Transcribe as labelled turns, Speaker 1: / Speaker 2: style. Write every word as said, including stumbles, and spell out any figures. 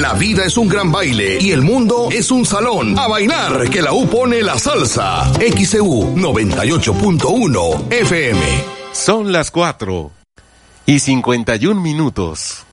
Speaker 1: La vida es un gran baile y el mundo es un salón. A bailar, que la U pone la salsa. X E U noventa y ocho punto uno F M.
Speaker 2: Son las cuatro y cincuenta y un minutos.